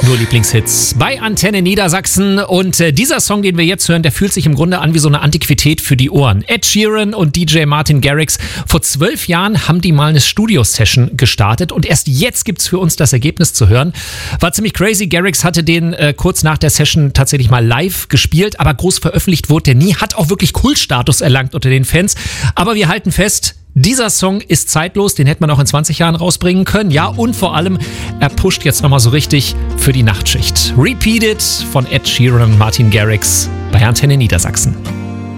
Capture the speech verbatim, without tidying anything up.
Nur Lieblingshits bei Antenne Niedersachsen. Und äh, dieser Song, den wir jetzt hören, der fühlt sich im Grunde an wie so eine Antiquität für die Ohren. Ed Sheeran und D J Martin Garrix. Vor zwölf Jahren haben die mal eine Studio-Session gestartet und erst jetzt gibt's für uns das Ergebnis zu hören. War ziemlich crazy. Garrix hatte den äh, kurz nach der Session tatsächlich mal live gespielt, aber groß veröffentlicht wurde der nie. Hat auch wirklich Kultstatus erlangt unter den Fans. Aber wir halten fest, dieser Song ist zeitlos, den hätte man auch in zwanzig Jahren rausbringen können. Ja, und vor allem, er pusht jetzt nochmal so richtig für die Nachtschicht. Repeat It von Ed Sheeran und Martin Garrix bei Antenne Niedersachsen.